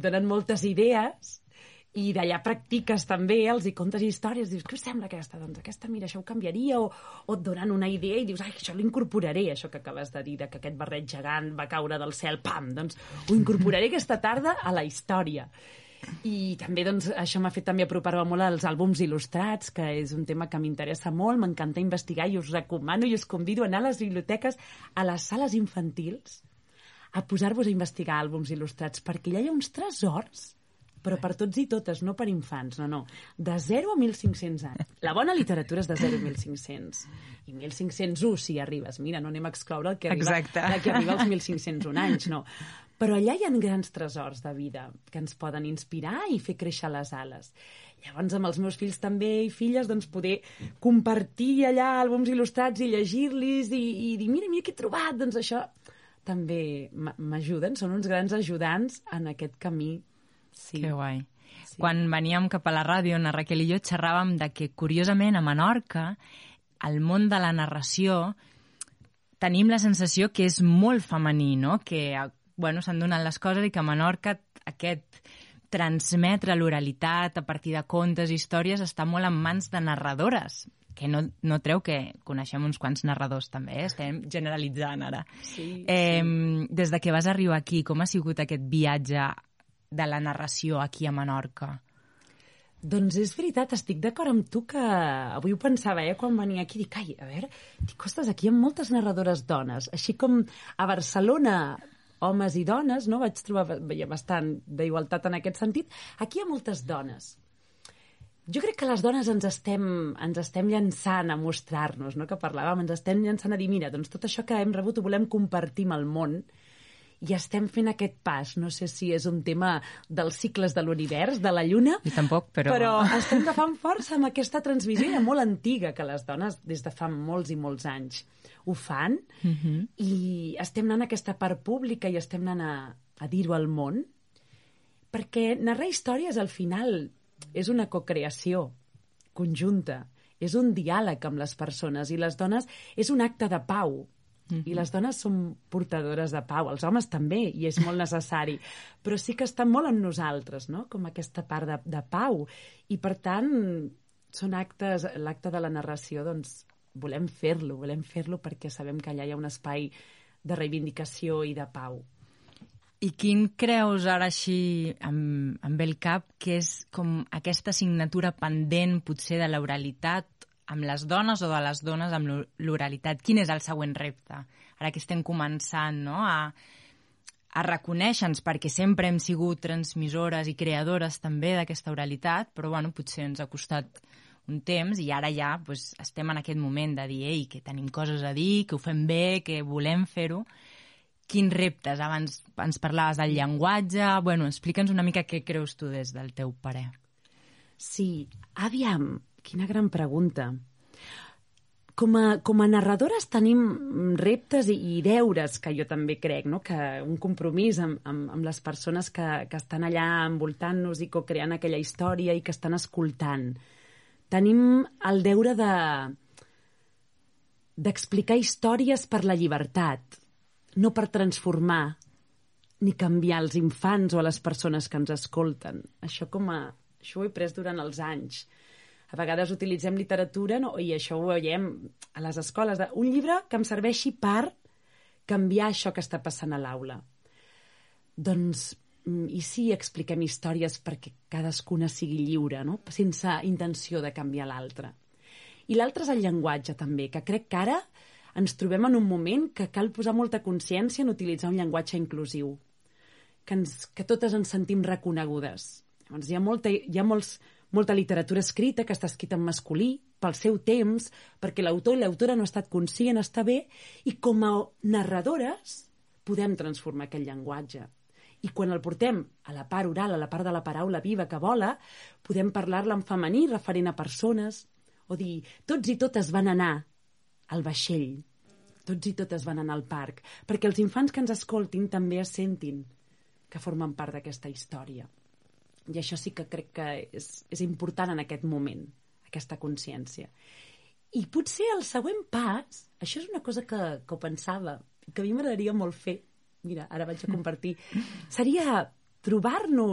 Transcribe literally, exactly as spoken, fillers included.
donen moltes idees i d'allà practiques també, els hi contes històries, dius, què us sembla aquesta? Doncs aquesta, mira, això ho canviaria, o, o et donen una idea i dius, ai, això l'incorporaré, això que acabes de dir, que aquest barret gegant va caure del cel, pam, doncs ho incorporaré aquesta tarda a la història. I també, doncs, això m'ha fet també apropar-me molt als àlbums il·lustrats, que és un tema que m'interessa molt, m'encanta investigar i us recomano i us convido a anar a les biblioteques, a les sales infantils, a posar-vos a investigar àlbums il·lustrats, perquè allà hi ha uns tresors, però per tots i totes, no per infants, no, no. De zero a mil cinc-cents anys. La bona literatura és de zero a mil cinc-cents. I mil cinc-cents u, si arribes. Mira, no anem a excloure el que arriba, el que arriba als mil cinc-cents u anys, no. Però allà hi ha grans tresors de vida que ens poden inspirar i fer créixer les ales. Llavors, amb els meus fills també i filles, doncs, poder compartir allà àlbums il·lustrats i llegir-los i, i dir, mira, mira què he trobat, doncs això també m'ajuden, són uns grans ajudants en aquest camí. Sí. Que guai. Sí. Quan veníem cap a la ràdio, la Raquel i jo xerràvem de que, curiosament, a Menorca, el món de la narració, tenim la sensació que és molt femení, no? Que, bueno, s'han donat les coses i que a Menorca aquest transmetre l'oralitat a partir de contes i històries està molt en mans de narradores, que no, no treu que coneixem uns quants narradors també, eh? Estem generalitzant ara. Sí, eh, sí. Des de que vas arribar aquí, com ha sigut aquest viatge de la narració aquí a Menorca? Doncs és veritat, estic d'acord amb tu que avui ho pensava, eh, quan venia aquí, dic, ai, a veure, dic, ostres, aquí hi ha moltes narradores dones, així com a Barcelona homes i dones, no? Vaig trobar bastant d'igualtat en aquest sentit. Aquí hi ha moltes dones. Jo crec que les dones ens estem, ens estem llançant a mostrar-nos, no? Que parlàvem, ens estem llançant a dir, mira, doncs tot això que hem rebut ho volem compartir amb el món, i estem fent aquest pas. No sé si és un tema dels cicles de l'univers, de la Lluna, I tampoc, però... però estem agafant força amb aquesta transmissió ja molt antiga, que les dones des de fa molts i molts anys ho fan, uh-huh. i estem anant a aquesta part pública i estem anant a, a dir-ho al món, perquè narrar històries al final és una cocreació conjunta, és un diàleg amb les persones, i les dones és un acte de pau. Mm-hmm. I les dones són portadores de pau, els homes també, i és molt necessari, però sí que estan molt en nosaltres, no? Com aquesta part de, de pau, i per tant són actes, l'acte de la narració, doncs volem fer-lo, volem fer-lo perquè sabem que allà hi ha un espai de reivindicació i de pau. I quin creus ara així amb, amb el cap que és com aquesta assignatura pendent potser de l'oralitat amb les dones o de les dones amb l'oralitat? Quin és el següent repte? Ara que estem començant, no? a, a reconèixer-nos, perquè sempre hem sigut transmissores i creadores també d'aquesta oralitat, però bueno, potser ens ha costat un temps i ara ja pues, estem en aquest moment de dir ei, que tenim coses a dir, que ho fem bé, que volem fer-ho. Quins reptes? Abans ens parlaves del llenguatge. Bueno, explica'ns una mica què creus tu des del teu parer. Sí, aviam, quina gran pregunta. Com a, com a narradores tenim reptes i, i deures, que jo també crec, no? Que un compromís amb, amb, amb les persones que, que estan allà envoltant-nos i co-creant aquella història i que estan escoltant. Tenim el deure de d'explicar històries per la llibertat, no per transformar ni canviar els infants o a les persones que ens escolten. Això com a... Això ho he pres durant els anys. A vegades utilitzem literatura, no? I això ho veiem a les escoles. De, un llibre que em serveixi per canviar això que està passant a l'aula. Doncs, i sí, expliquem històries perquè cadascuna sigui lliure, no? Sense intenció de canviar l'altra. I l'altre és el llenguatge, també, que crec que ara ens trobem en un moment que cal posar molta consciència en utilitzar un llenguatge inclusiu, que, ens, que totes ens sentim reconegudes. Llavors, hi ha, molta, hi ha molts, molta literatura escrita que està escrita en masculí pel seu temps, perquè l'autor i l'autora no ha estat conscient, està bé, i com a narradores podem transformar aquest llenguatge. I quan el portem a la part oral, a la part de la paraula viva que vola, podem parlar-la en femení referent a persones, o dir, tots i totes van anar al vaixell, tots i totes van anar al parc, perquè els infants que ens escoltin també es sentin que formen part d'aquesta història. I això sí que crec que és, és important en aquest moment, aquesta consciència. I potser el següent pas, això és una cosa que, que ho pensava, que a mi m'agradaria molt fer, mira, ara vaig a compartir, seria trobar-nos